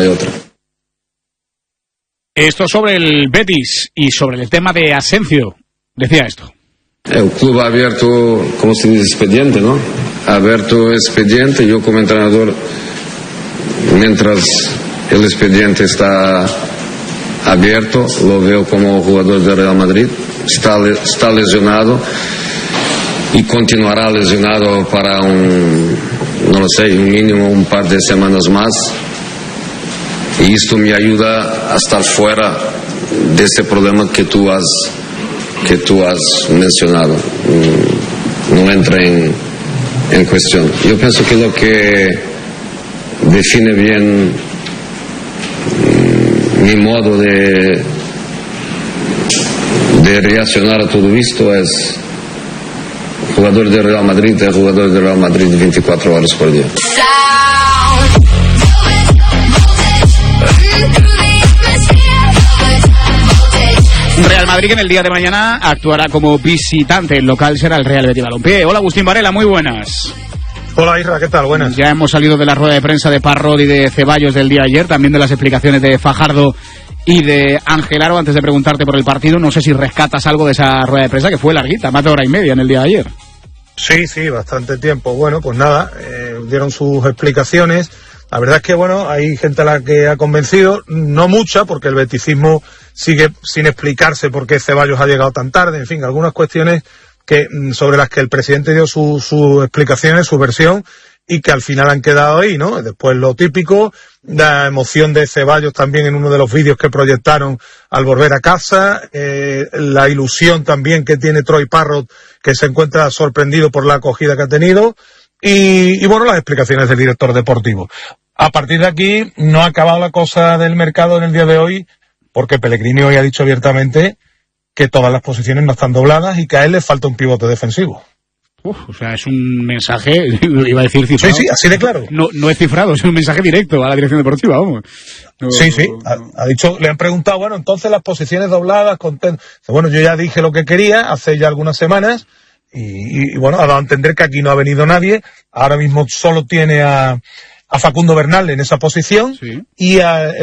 hay otra. Esto sobre el Betis y sobre el tema de Asensio. Decía esto. El club ha abierto, como se dice, expediente, ¿no? Ha abierto expediente. Yo como entrenador, mientras el expediente está abierto, lo veo como jugador de Real Madrid. Está lesionado y continuará lesionado para un mínimo un par de semanas más. Y esto me ayuda a estar fuera de ese problema que tú has mencionado. No entra en cuestión. Yo pienso que lo que define bien mi modo de reaccionar a todo esto es jugador de Real Madrid, es jugador de Real Madrid 24 horas por día. Real Madrid que en el día de mañana actuará como visitante. El local será el Real Betis Balompié. Hola, Agustín Varela, muy buenas. Hola, Isra, ¿qué tal? Buenas. Ya hemos salido de la rueda de prensa de Parrot y de Ceballos del día de ayer, también de las explicaciones de Fajardo y de Angelaro. Antes de preguntarte por el partido, no sé si rescatas algo de esa rueda de prensa, que fue larguita, más de hora y media en el día de ayer. Sí, bastante tiempo. Bueno, pues nada, dieron sus explicaciones. La verdad es que, bueno, hay gente a la que ha convencido, no mucha, porque el beticismo sigue sin explicarse por qué Ceballos ha llegado tan tarde, en fin, algunas cuestiones sobre las que el presidente dio sus explicaciones, su versión, y que al final han quedado ahí, ¿no? Después lo típico, la emoción de Ceballos también en uno de los vídeos que proyectaron al volver a casa, la ilusión también que tiene Troy Parrott, que se encuentra sorprendido por la acogida que ha tenido, y bueno, las explicaciones del director deportivo. A partir de aquí no ha acabado la cosa del mercado en el día de hoy, porque Pellegrini hoy ha dicho abiertamente que todas las posiciones no están dobladas y que a él le falta un pivote defensivo. O sea, es un mensaje, iba a decir cifrado. Sí, así de claro. No es cifrado, es un mensaje directo a la dirección deportiva, vamos. Sí, ha dicho, le han preguntado, bueno, entonces las posiciones dobladas, bueno, yo ya dije lo que quería hace ya algunas semanas y bueno, ha dado a entender que aquí no ha venido nadie, ahora mismo solo tiene a Facundo Bernal en esa posición, sí. Y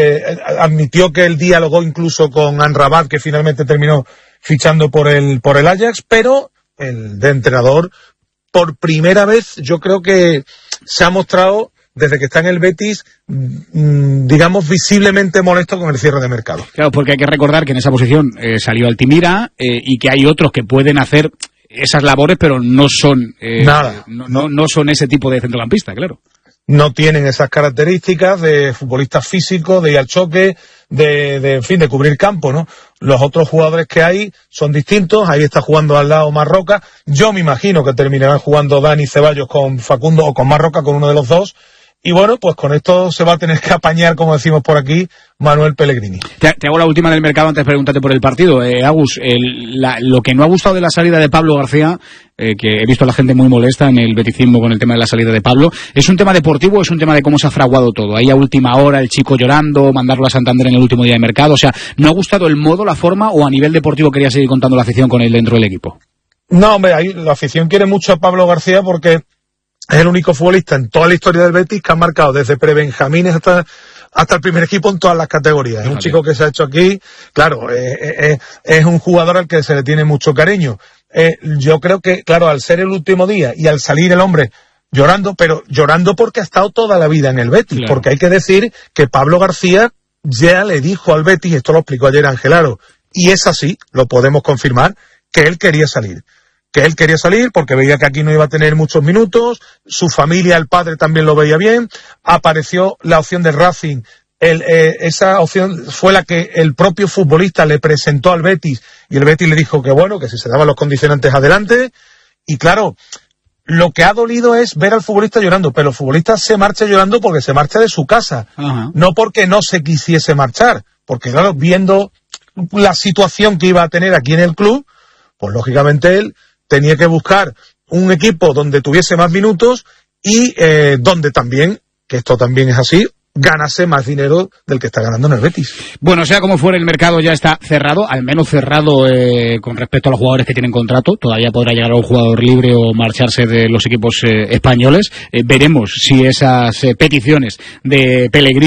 admitió que él dialogó incluso con Amrabat, que finalmente terminó fichando por el Ajax, pero el de entrenador, por primera vez, yo creo que se ha mostrado, desde que está en el Betis, digamos, visiblemente molesto con el cierre de mercado. Claro, porque hay que recordar que en esa posición salió Altimira y que hay otros que pueden hacer esas labores, pero no son nada. No son ese tipo de centrocampista, claro. No tienen esas características de futbolistas físicos, de ir al choque, en fin, de cubrir campo, ¿no? Los otros jugadores que hay son distintos. Ahí está jugando al lado Marroca. Yo me imagino que terminarán jugando Dani Ceballos con Facundo o con Marroca, con uno de los dos. Y bueno, pues con esto se va a tener que apañar, como decimos por aquí, Manuel Pellegrini. Te hago la última del mercado antes de preguntarte por el partido. Agus, lo que no ha gustado de la salida de Pablo García, que he visto a la gente muy molesta en el beticismo con el tema de la salida de Pablo, ¿es un tema deportivo o es un tema de cómo se ha fraguado todo? Ahí a última hora, el chico llorando, mandarlo a Santander en el último día de mercado. O sea, ¿no ha gustado el modo, la forma, o a nivel deportivo quería seguir contando la afición con él dentro del equipo? No, hombre, ahí la afición quiere mucho a Pablo García porque es el único futbolista en toda la historia del Betis que ha marcado desde prebenjamines hasta el primer equipo en todas las categorías. Es un chico que se ha hecho aquí, claro, es un jugador al que se le tiene mucho cariño. Yo creo que, claro, al ser el último día y al salir el hombre llorando, pero llorando porque ha estado toda la vida en el Betis, claro. Porque hay que decir que Pablo García ya le dijo al Betis, esto lo explicó ayer Angelaro, y es así, lo podemos confirmar, que él quería salir. Que él quería salir porque veía que aquí no iba a tener muchos minutos, su familia, el padre también lo veía bien, apareció la opción de Racing, esa opción fue la que el propio futbolista le presentó al Betis y el Betis le dijo que bueno, que si se daban los condicionantes adelante, y claro, lo que ha dolido es ver al futbolista llorando, pero el futbolista se marcha llorando porque se marcha de su casa, no porque no se quisiese marchar, porque claro, viendo la situación que iba a tener aquí en el club, pues lógicamente él tenía que buscar un equipo donde tuviese más minutos y donde también, que esto también es así, ganase más dinero del que está ganando en el Betis. Bueno, sea como fuera, el mercado ya está cerrado, al menos cerrado con respecto a los jugadores que tienen contrato. Todavía podrá llegar a un jugador libre o marcharse de los equipos españoles. Veremos si esas peticiones de Pellegrini